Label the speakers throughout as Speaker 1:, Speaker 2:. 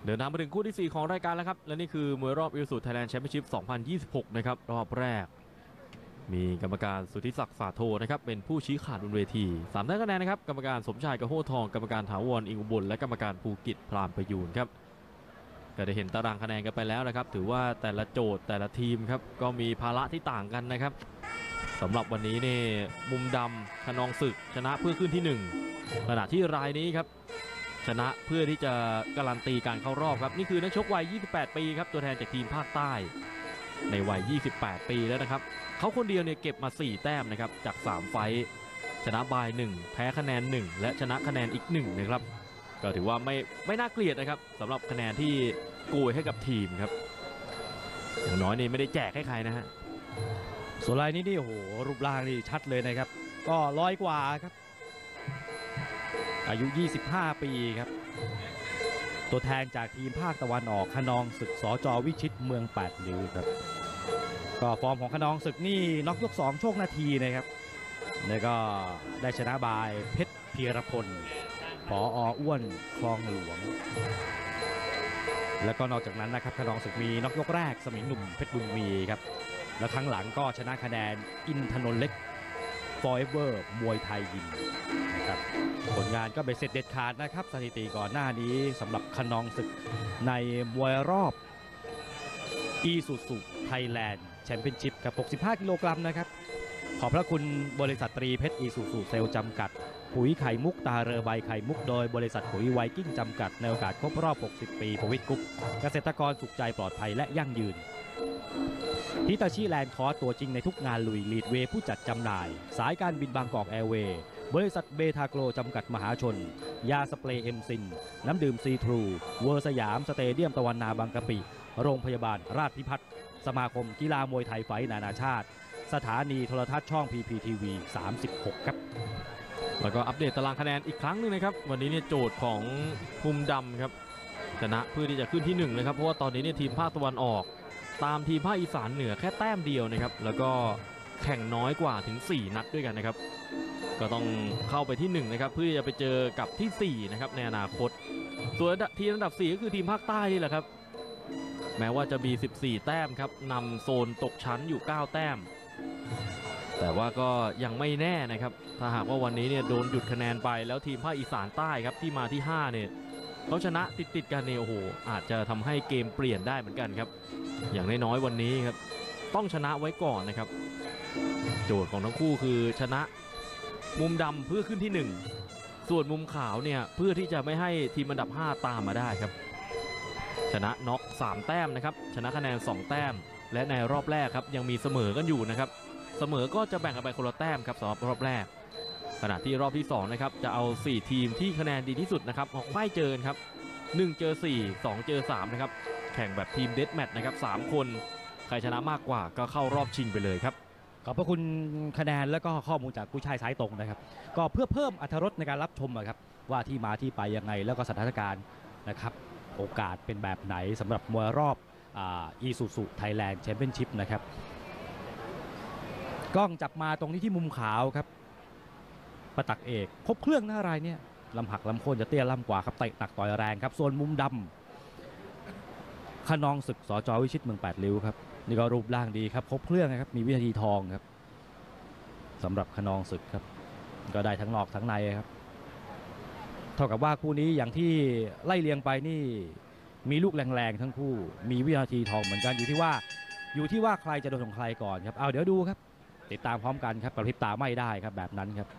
Speaker 1: เดินทางมาถึงคู่ที่ 4 ของรายการแล้วครับและนี่คือมวยรอบอิสุไทยแลนด์แชมเปี้ยนชิพ 2026 นะครับรอบแรกมีกรรมการสุทธิศักดิ์สาโทนะครับเป็นผู้ชี้ขาดบนเวที3 ท่านคะแนนนะครับกรรมการสมชายกระโหทองกรรมการถาวรอิงอุบลและกรรมการภูกิจพรามประยูนครับก็ได้เห็นตารางคะแนนกันไปแล้วนะครับถือว่าแต่ละโจทย์แต่ละทีมครับก็มีภาระที่ต่างกันนะครับสำหรับวันนี้เนี่ยมุมดำขนองศึกชนะเพื่อขึ้นที่1ขณะที่รายนี้ครับชนะเพื่อที่จะการันตีการเข้ารอบครับนี่คือนักชกวัย 28 ปีครับตัวแทนจากทีมภาคใต้ในวัย 28 ปีแล้วนะครับเขาคนเดียวเนี่ยเก็บมา 4 แต้มนะครับจาก 3 ไฟท์ชนะบาย 1 แพ้คะแนน 1 และชนะคะแนนอีก 1 นะครับก็ถือว่าไม่น่าเกลียดนะครับสำหรับคะแนนที่โกยให้กับทีมครับอย่างน้อยนี่ไม่ได้แจกให้ใครนะฮะ
Speaker 2: ส่วนรายนี้นี่โอ้โหรูปร่างนี่ชัดเลยนะครับก็ร้อยกว่าครับอายุ 25 ปีครับตัวแทนจากทีมภาคตะวันออกขนองศึกสจ.วิชิตเมือง8ริ้วครับก็ฟอร์มของขนองศึกนี่น็อกยก2โชคนาทีนะครับแล้วก็ได้ชนะบายเพชรพีรพลผอ.อ้วนคลองหลวงแล้วก็นอกจากนั้นนะครับขนองศึกมีน็อกยกแรกสมิงหนุ่มเพชรบุญมีครับแล้วครั้งหลังก็ชนะคะแนนอินทนนท์เล็ก Forever มวยไทยยิมนะครับผลงานก็เบ็ดเสร็จเด็ดขาดนะครับสถิติก่อนหน้านี้สำหรับขนองศึกในมวยรอบอีซูซูไทยแลนด์แชมเปี้ยนชิพกับ65 กิโลกรัมนะครับขอบพระคุณบริษัทตรีเพชรอีซูซูเซลล์จำกัดปุ๋ยไข่มุกตาเรือใบไข่มุกโดยบริษัทปุ๋ยไวกิ้งจำกัดในโอกาสครบรอบ 60 ปีประวิตรกรุ๊ปเกษตรกรสุขใจปลอดภัยและยั่งยืนฮิตาชิแลนด์คอร์สตัวจริงในทุกงานลุยลีดเวย์ผู้จัดจำหน่ายสายการบินบางกอกแอร์เวย์บริษัทเบทาโกลจำกัดมหาชนยาสเปรย์เอ็มซินน้ำดื่มซีทรูเวอร์สยามสเตเดียมตะวันนาบางกะปิโรงพยาบาลราชพิพัฒน์สมาคมกีฬามวยไทยไฟท์นานาชาติสถานีโทรทัศน์ช่อง PPTV 36 ครับ
Speaker 1: แล้วก็อัปเดตตารางคะแนนอีกครั้งหนึ่งนะครับวันนี้เนี่ยโจทย์ของมุมดำครับชนะเพื่อที่จะขึ้นที่1นะครับเพราะว่าตอนนี้เนี่ยทีมภาคตะวันออกตามทีมภาคอีสานเหนือแค่แต้มเดียวนะครับแล้วก็แข่งน้อยกว่าถึง4 นัดด้วยกันนะครับก็ต้องเข้าไปที่1นะครับเพื่อจะไปเจอกับที่4นะครับในอนาคตส่วนทีมอันดับ4ก็คือทีมภาคใต้นี่แหละครับแม้ว่าจะมี14 แต้มครับนำโซนตกชั้นอยู่9 แต้มแต่ว่าก็ยังไม่แน่นะครับถ้าหากว่าวันนี้เนี่ยโดนหยุดคะแนนไปแล้วทีมภาคอีสานใต้ครับที่มาที่5เนี่ยเขาชนะติดกันเนี่ยโอ้โหอาจจะทำให้เกมเปลี่ยนได้เหมือนกันครับอย่างน้อยๆวันนี้ครับต้องชนะไว้ก่อนนะครับโจทย์ของทั้งคู่คือชนะมุมดำเพื่อขึ้นที่1ส่วนมุมขาวเนี่ยเพื่อที่จะไม่ให้ทีมอันดับ5ตามมาได้ครับชนะน็อก3 แต้มนะครับชนะคะแนน2 แต้มและในรอบแรกครับยังมีเสมอกันอยู่นะครับเสมอก็จะแบ่งกันไปคนละแต้มครับสำหรับรอบแรกขณะที่รอบที่2นะครับจะเอา4 ทีมที่คะแนนดีที่สุดนะครับออกไฟเจอกันครับ1 เจอ 4 2 เจอ 3นะครับแข่งแบบทีมเดธแมตช์นะครับ3 คนใครชนะมากกว่าก็เข้ารอบชิงไปเลยครับ
Speaker 2: ขอบพระคุณคะแนนแล้วก็ข้อมูลจากผู้ชายสายตรงนะครับก็เพื่อเพิ่มอรรถรสในการรับชมครับว่าที่มาที่ไปยังไงแล้วก็สถานการณ์นะครับโอกาสเป็นแบบไหนสำหรับมวยรอบอีซูซูไทยแลนด์แชมเปี้ยนชิพนะครับกล้องจับมาตรงนี้ที่มุมขาวครับประตักเอกครบเครื่องนะรายเนี่ยลำหักลำโค่นจะเตี้ยล่ำกว่าครับเตะหนักต่อยแรงครับส่วนมุมดำขนองศึกสจ.วิชิตเมือง8ริ้วครับนี่ก็รูปร่างดีครับครบเครื่องนะครับมีวินาทีทองครับสำหรับขนองศึกครับก็ได้ทั้งนอกทั้งในครับเท่ากับว่าคู่นี้อย่างที่ไล่เลียงไปนี่มีลูกแรงๆทั้งคู่มีวินาทีทองเหมือนกันอยู่ที่ว่าใครจะโดนของใครก่อนครับเอาเดี๋ยวดูครับติดตามพร้อมกันครับกระพริบตาไม่ได้ครับแบบนั้นครับ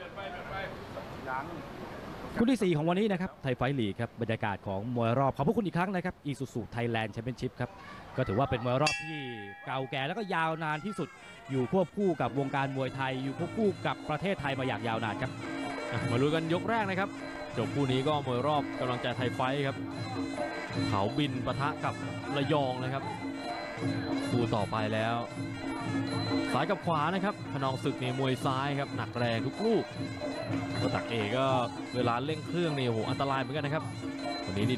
Speaker 2: คู่ที่4ของวันนี้นะครับไทยไฟท์ลีกครับบรรยากาศของมวยรอบขอบพระคุณอีกครั้งนะครับอีซูซูไทยแลนด์แชมเปี้ยนชิพครับก็ถือว่าเป็นมวยรอบที่เก่าแก่แล้วก็ยาวนานที่สุดอยู่ควบคู่กับวงการมวยไทยอยู่ควบคู่กับประเทศไทยมาอย่างยาวนานครับ
Speaker 1: มาลุ้นกันยกแรกนะครับจบคู่นี้ก็มวยรอบกำลังใจไทยไฟท์ครับเขาบินปะทะกับระยองนะครับคู่ต่อไปแล้วซ้ายกับขวานะครับขนองศึกในมวยซ้ายครับหนักแรงทุกลูกตัวตักเอกก็เวลาเร่งเครื่องนี่โอ้โหอันตรายเหมือนกันนะครับวันนี้นี่